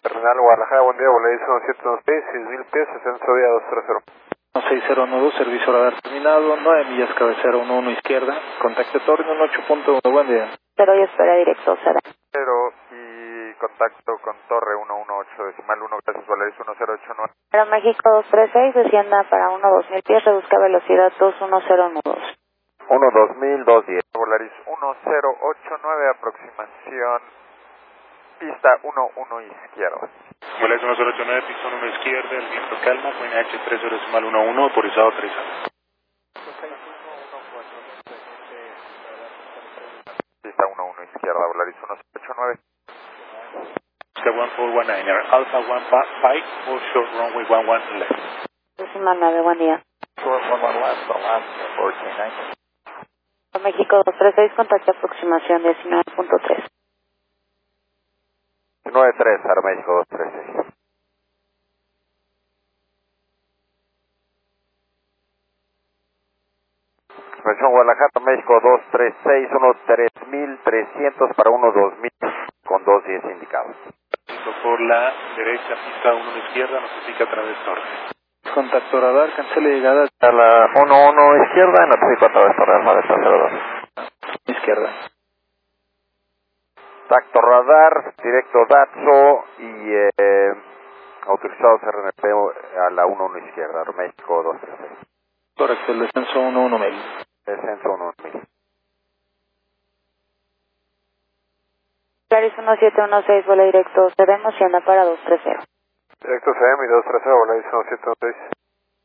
Terminal Guadalajara, buen día, Volaris 1716, 6000 pies, ascenso vía 230. 6012, servicio radar terminado, 9 millas cabecera 11 izquierda, contacto Torreón 8.1, buen día. Pero yo espera directo, será. 0 y contacto con Torre 118, decimal 1, gracias, Volaris 1089. Aeroméxico 236, descienda para 2000 pies, reduzca velocidad 21012. 12000, 210. Volaris 1089, aproximación, pista 11 izquierda. Volaris 1089, pista 1 izquierda, el viento calma, Queen H30 decimal 11, autorizado 3. Pista 11 izquierda, Volaris 1089. Oscar 1419, Alpha 15, full short runway 11 left. Decimal 9, buen día. Short 11 left, Alaska 1419. Aeroméxico 236, contacto aproximación 19.3. 93, Aeroméxico 236. Expresión Guadalajara, México 236, unos 3300 para unos 2000 con 210 indicados. Por la derecha, pista 1 izquierda, notifica a través Torre. Contacto radar, cancela llegada A la 11 izquierda, notifico a través Torre Alfa 02. izquierda. Tacto radar, directo DATSO y autorizado RNP a la 11 izquierda, México 236. Correcto, el descenso 11.000. Descenso 11.000. Volaris 1716, vuelo directo, cedemos y anda para 230. Directo CM y 230, Volaris 1716.